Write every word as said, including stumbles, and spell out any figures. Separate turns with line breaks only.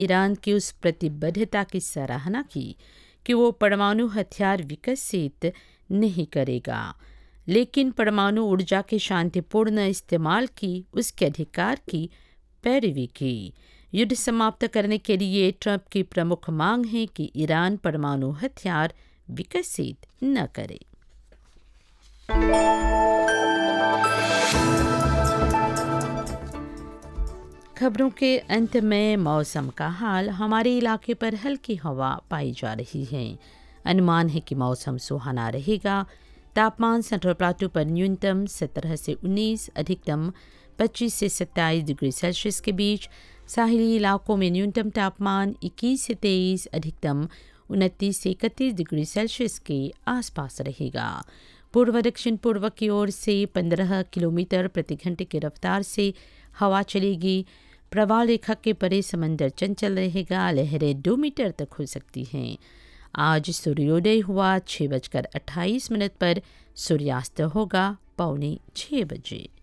Iran की उस प्रतिबद्धता की सराहना की कि वो परमाणु हथियार विकसित नहीं करेगा, लेकिन परमाणु ऊर्जा के शांतिपूर्ण इस्तेमाल की उसके अधिकार की पैरवी की। युद्ध समाप्त करने के लिए ट्रंप की प्रमुख मांग है कि ईरान परमाणु हथियार विकसित न करे। खबरों के अंत में मौसम का हाल। हमारे इलाके पर हल्की हवा पाई जा रही है। अनुमान है कि मौसम सुहाना रहेगा। तापमान सेंट्रल प्लाटू पर न्यूनतम सत्रह से उन्नीस, अधिकतम पच्चीस से सत्ताईस डिग्री सेल्सियस के बीच। साहिली इलाकों में न्यूनतम तापमान इक्कीस से तेईस, अधिकतम उनतीस से इकतीस डिग्री सेल्सियस के आसपास रहेगा। पूर्व दक्षिण पूर्व की ओर से पंद्रह किलोमीटर प्रति घंटे की रफ्तार से हवा चलेगी। प्रवाह रेखा के परे समंदर चंचल रहेगा। लहरें दो मीटर तक हो सकती हैं। आज सूर्योदय हुआ छः बजकर अट्ठाईस मिनट पर, सूर्यास्त होगा पौने छः बजे।